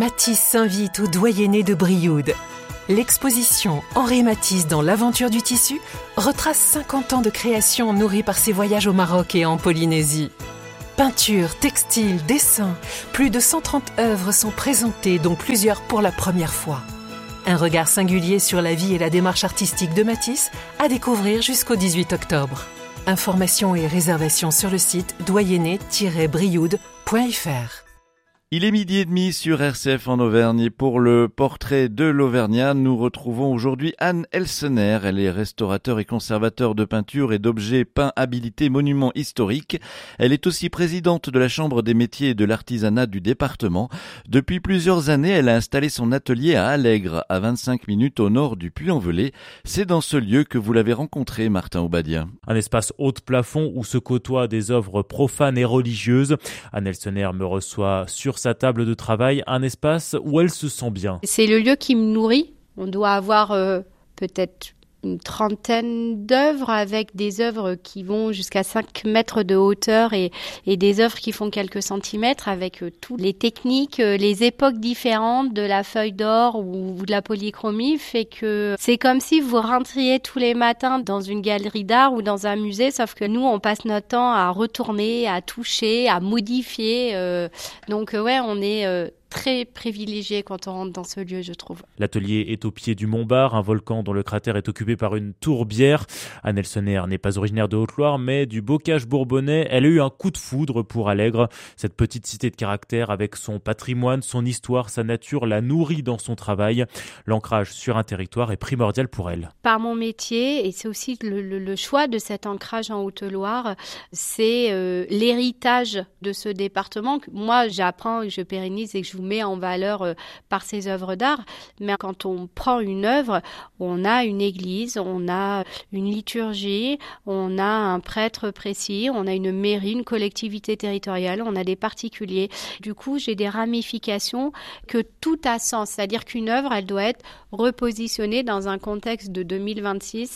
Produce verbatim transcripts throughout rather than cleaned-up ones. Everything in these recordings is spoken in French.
Matisse s'invite au doyenné de Brioude. L'exposition Henri Matisse dans l'aventure du tissu retrace cinquante ans de création nourrie par ses voyages au Maroc et en Polynésie. Peinture, textile, dessin, plus de cent trente œuvres sont présentées, dont plusieurs pour la première fois. Un regard singulier sur la vie et la démarche artistique de Matisse à découvrir jusqu'au dix-huit octobre. Informations et réservations sur le site doyenné tiret brioude point f r. Il est midi et demi sur R C F en Auvergne et pour le portrait de l'Auvergnat, nous retrouvons aujourd'hui Anne Elsener. Elle est restaurateur et conservateur de peintures et d'objets peints habilités monuments historiques. Elle est aussi présidente de la Chambre des métiers et de l'artisanat du département. Depuis plusieurs années, elle a installé son atelier à Allègre, à vingt-cinq minutes au nord du Puy-en-Velay. C'est dans ce lieu que vous l'avez rencontré, Martin Obadia. Un espace haut de plafond où se côtoient des œuvres profanes et religieuses. Anne Elsener me reçoit sur sa table de travail, un espace où elle se sent bien. C'est le lieu qui me nourrit. On doit avoir euh, peut-être une trentaine d'œuvres avec des œuvres qui vont jusqu'à cinq mètres de hauteur et, et des œuvres qui font quelques centimètres avec euh, toutes les techniques, euh, les époques différentes de la feuille d'or ou, ou de la polychromie fait que c'est comme si vous rentriez tous les matins dans une galerie d'art ou dans un musée, sauf que nous, on passe notre temps à retourner, à toucher, à modifier. Euh, donc euh, ouais, on est... Euh, très privilégié quand on rentre dans ce lieu, je trouve. L'atelier est au pied du Mont Bar, un volcan dont le cratère est occupé par une tourbière. Anne Elsener n'est pas originaire de Haute-Loire, mais du Bocage bourbonnais. Elle a eu un coup de foudre pour Allègre. Cette petite cité de caractère avec son patrimoine, son histoire, sa nature, la nourrit dans son travail. L'ancrage sur un territoire est primordial pour elle. Par mon métier, et c'est aussi le, le, le choix de cet ancrage en Haute-Loire, c'est euh, l'héritage de ce département. Moi, j'apprends, je pérennise et que je vous met en valeur euh, par ces œuvres d'art. Mais quand on prend une œuvre, on a une église, on a une liturgie, on a un prêtre précis, on a une mairie, une collectivité territoriale, on a des particuliers. Du coup, j'ai des ramifications que tout a sens. C'est-à-dire qu'une œuvre, elle doit être repositionnée dans un contexte de deux mille vingt-six,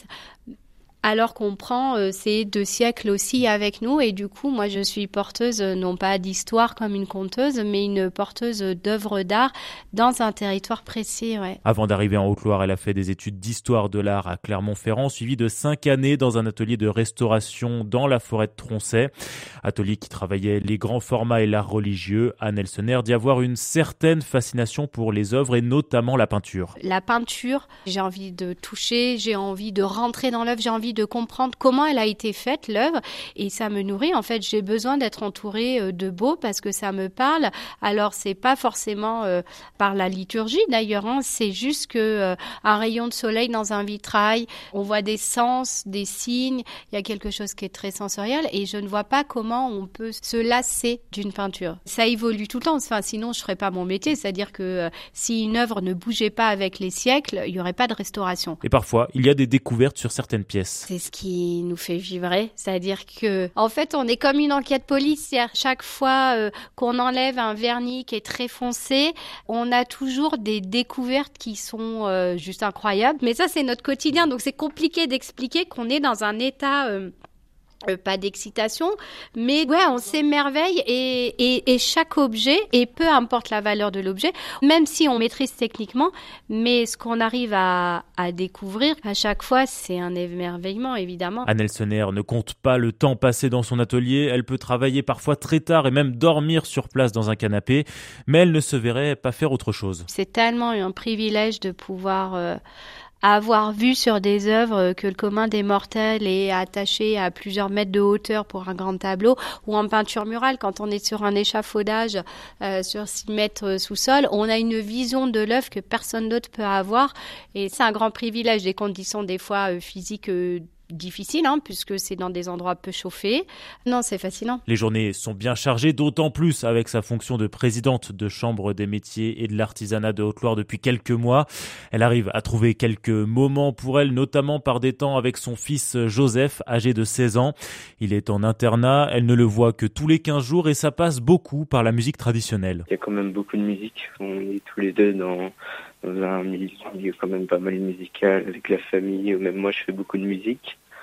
alors qu'on prend euh, ces deux siècles aussi avec nous. Et du coup, moi, je suis porteuse, euh, non pas d'histoire comme une conteuse, mais une porteuse d'œuvres d'art dans un territoire précis. Ouais. Avant d'arriver en Haute-Loire, elle a fait des études d'histoire de l'art à Clermont-Ferrand, suivi de cinq années dans un atelier de restauration dans la forêt de Troncet. Atelier qui travaillait les grands formats et l'art religieux. Anne Elsener dit avoir une certaine fascination pour les œuvres et notamment la peinture. La peinture, j'ai envie de toucher, j'ai envie de rentrer dans l'œuvre, j'ai envie de comprendre comment elle a été faite, l'œuvre, et ça me nourrit. En fait, j'ai besoin d'être entourée de beau parce que ça me parle. Alors, c'est pas forcément euh, par la liturgie d'ailleurs, hein. C'est juste que euh, un rayon de soleil dans un vitrail, on voit des sens, des signes, il y a quelque chose qui est très sensoriel et je ne vois pas comment on peut se lasser d'une peinture. Ça évolue tout le temps, enfin, sinon je ferais pas mon métier, c'est-à-dire que euh, si une œuvre ne bougeait pas avec les siècles, il y aurait pas de restauration. Et parfois, il y a des découvertes sur certaines pièces. C'est ce qui nous fait vibrer, c'est-à-dire que, en fait, on est comme une enquête policière. Chaque fois euh, qu'on enlève un vernis qui est très foncé, on a toujours des découvertes qui sont euh, juste incroyables. Mais ça, c'est notre quotidien, donc c'est compliqué d'expliquer qu'on est dans un état... Euh, Euh, pas d'excitation, mais ouais, on s'émerveille et, et, et chaque objet, et peu importe la valeur de l'objet, même si on maîtrise techniquement, mais ce qu'on arrive à, à découvrir à chaque fois, c'est un émerveillement, évidemment. Anne Elsener ne compte pas le temps passé dans son atelier, elle peut travailler parfois très tard et même dormir sur place dans un canapé, mais elle ne se verrait pas faire autre chose. C'est tellement un privilège de pouvoir... Euh, avoir vu sur des œuvres que le commun des mortels est attaché à plusieurs mètres de hauteur pour un grand tableau, ou en peinture murale, quand on est sur un échafaudage euh, sur six mètres sous-sol, on a une vision de l'œuvre que personne d'autre peut avoir, et c'est un grand privilège. Des conditions des fois euh, physiques euh, difficile, hein, puisque c'est dans des endroits peu chauffés. Non, c'est fascinant. Les journées sont bien chargées, d'autant plus avec sa fonction de présidente de Chambre des métiers et de l'artisanat de Haute-Loire depuis quelques mois. Elle arrive à trouver quelques moments pour elle, notamment par des temps avec son fils Joseph, âgé de seize ans. Il est en internat, elle ne le voit que tous les quinze jours et ça passe beaucoup par la musique traditionnelle. Il y a quand même beaucoup de musique. On est tous les deux dans... dans un milieu quand même pas mal musical avec la famille, ou même moi je fais beaucoup de musique.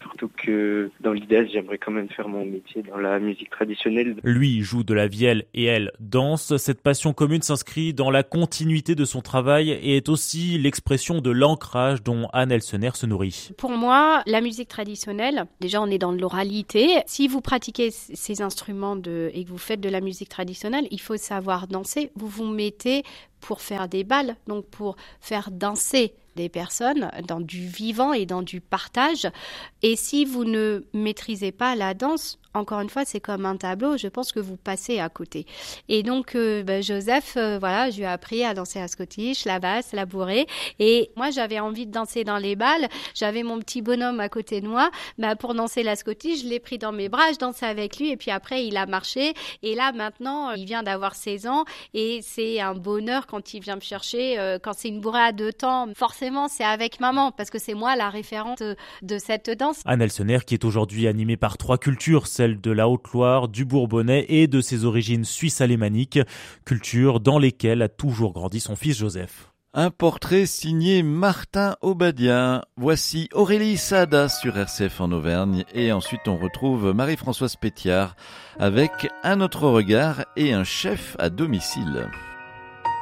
surtout que dans l'idéal, j'aimerais quand même faire mon métier dans la musique traditionnelle. Lui joue de la vielle et elle danse. Cette passion commune s'inscrit dans la continuité de son travail et est aussi l'expression de l'ancrage dont Anne Elsener se nourrit. Pour moi, la musique traditionnelle, déjà on est dans l'oralité. Si vous pratiquez ces instruments de, et que vous faites de la musique traditionnelle, il faut savoir danser. Vous vous mettez pour faire des bals, donc pour faire danser des personnes dans du vivant et dans du partage. Et si vous ne maîtrisez pas la danse, encore une fois, c'est comme un tableau, je pense que vous passez à côté. Et donc, euh, ben, Joseph, euh, voilà, je lui ai appris à danser la scottish, la basse, la bourrée. Et moi, j'avais envie de danser dans les bals. J'avais mon petit bonhomme à côté de moi. Ben, pour danser la scottish, je l'ai pris dans mes bras, je dansais avec lui. Et puis après, il a marché. Et là, maintenant, il vient d'avoir seize ans. Et c'est un bonheur quand il vient me chercher. Euh, quand c'est une bourrée à deux temps, forcément, c'est avec maman, parce que c'est moi la référente de cette danse. Anne Elsener, qui est aujourd'hui animée par trois cultures, celle de la Haute-Loire, du Bourbonnais et de ses origines suisses alémaniques, cultures dans lesquelles a toujours grandi son fils Joseph. Un portrait signé Martin Obadia. Voici Aurélie Saada sur R C F en Auvergne et ensuite on retrouve Marie-Françoise Pétiard avec Un autre regard et un chef à domicile.